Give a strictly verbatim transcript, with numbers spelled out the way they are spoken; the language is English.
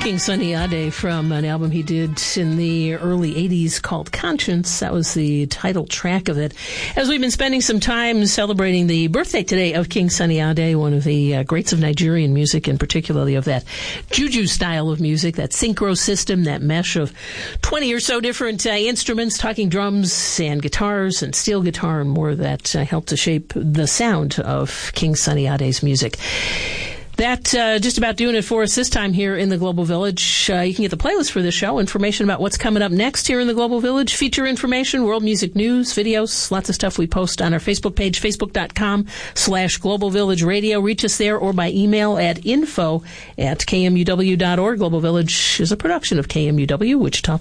King Sunny Ade from an album he did in the early eighties called Conscience. That was the title track of it. As we've been spending some time celebrating the birthday today of King Sunny Ade, one of the uh, greats of Nigerian music, and particularly of that juju style of music, that synchro system, that mesh of twenty or so different uh, instruments, talking drums and guitars and steel guitar and more, that uh, helped to shape the sound of King Sunny Ade's music. That uh, just about doing it for us this time here in the Global Village. Uh, you can get the playlist for this show, information about what's coming up next here in the Global Village, feature information, world music news, videos, lots of stuff we post on our Facebook page, facebook.com slash Global Village Radio. Reach us there or by email at info at kmuw.org. Global Village is a production of K M U W, Wichita